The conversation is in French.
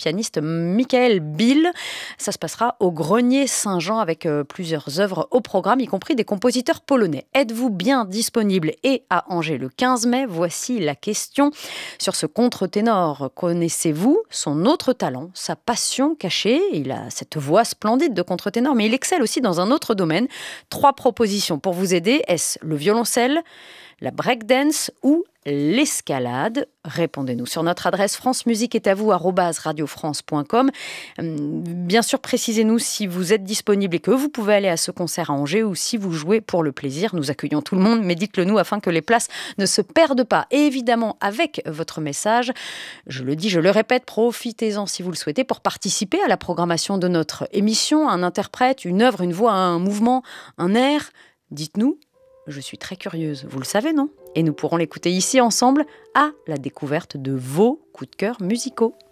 pianiste Michael Bill. Ça se passera au Grenier Saint-Jean avec plusieurs œuvres au programme, y compris des compositeurs polonais. Êtes-vous bien disponible et à Angers le 15 mai? Voici la question. Sur ce contre-ténor, connaissez-vous son autre talent, sa passion cachée? Il a cette voix splendide de contre-ténor, mais il excelle aussi dans un autre domaine. 3 propositions pour vous aider. Est-ce le violoncelle, la breakdance ou l'escalade? Répondez-nous sur notre adresse francemusiqueestatvous@radiofrance.com. Bien sûr, précisez-nous si vous êtes disponible et que vous pouvez aller à ce concert à Angers ou si vous jouez pour le plaisir. Nous accueillons tout le monde, mais dites-le nous afin que les places ne se perdent pas. Et évidemment, avec votre message, je le dis, je le répète, profitez-en si vous le souhaitez pour participer à la programmation de notre émission. Un interprète, une œuvre, une voix, un mouvement, un air. Dites-nous. Je suis très curieuse, vous le savez, non? Et nous pourrons l'écouter ici ensemble à la découverte de vos coups de cœur musicaux.